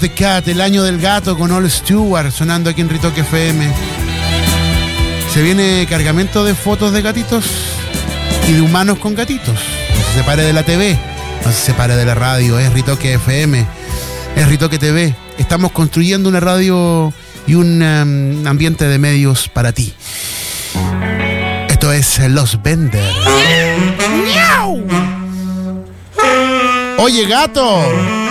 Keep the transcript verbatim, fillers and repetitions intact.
the Cat, el año del gato con All Stewart, sonando aquí en Ritoque F M. Se viene cargamento de fotos de gatitos y de humanos con gatitos. No se separe de la T V, no se separe de la radio, es Ritoque F M, es Ritoque T V. Estamos construyendo una radio y un um, ambiente de medios para ti. Esto es Los Benders. ¡Miau! Oye, gato.